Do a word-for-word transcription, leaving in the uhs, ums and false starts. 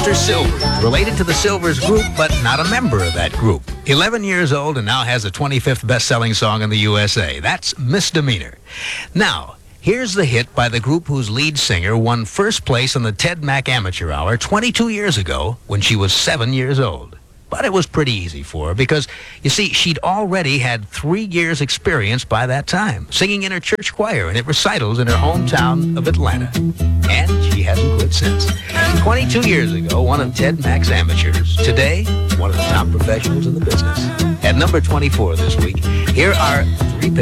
Mister Silvers, related to the Silvers Group, but not a member of that group. eleven years old and now has the twenty-fifth best-selling song in the U S A. That's Misdemeanor. Now, here's the hit by the group whose lead singer won first place on the Ted Mack Amateur Hour twenty-two years ago when she was seven years old. But it was pretty easy for her because, you see, she'd already had three years' experience by that time, singing in her church choir and at recitals in her hometown of Atlanta. And she hasn't quit since. twenty-two years ago, one of Ted Mack's amateurs. Today, one of the top professionals in the business. At number twenty-four this week, here are three